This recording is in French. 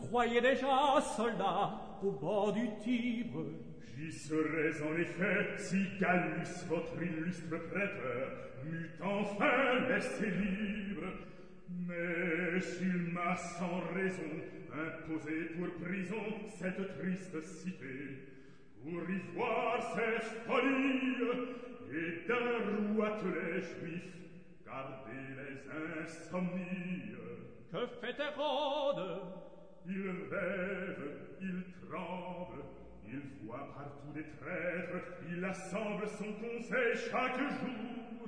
croyais déjà soldat au bord du Tibre. J'y serais en effet si Gallus, votre illustre prêteur, m'eût enfin laissé libre. Mais s'il m'a sans raison imposé pour prison cette triste cité, pour y voir ses folies et d'un roux attelé juif garder les insomnies. Que fait Hérode? Il rêve, il tremble, il voit partout des traîtres, il assemble son conseil chaque jour.